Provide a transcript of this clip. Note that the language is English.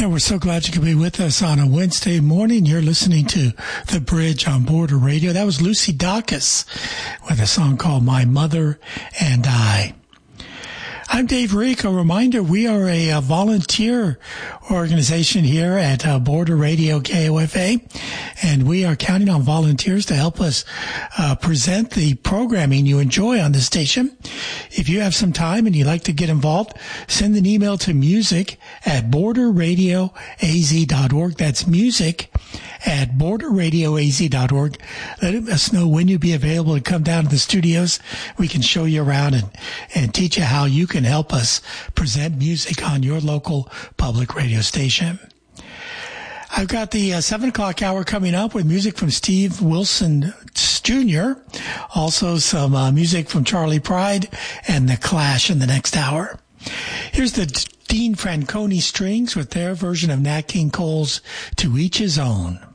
And we're so glad you could be with us on a Wednesday morning. You're listening to The Bridge on Border Radio. That was Lucy Dacus with a song called My Mother and I. I'm Dave Reek. A reminder, we are a volunteer organization here at Border Radio KOFA, and we are counting on volunteers to help us present the programming you enjoy on the station. If you have some time and you'd like to get involved, send an email to music@borderradioaz.org. That's music@borderradioaz.org. Let us know when you'll be available to come down to the studios. We can show you around and teach you how you can help us present music on your local public radio station. I've got the 7 o'clock hour coming up with music from Steve Wilson Jr., also some music from Charlie Pride and The Clash in the next hour. Here's the Dean Franconi Strings with their version of Nat King Cole's To Each His Own.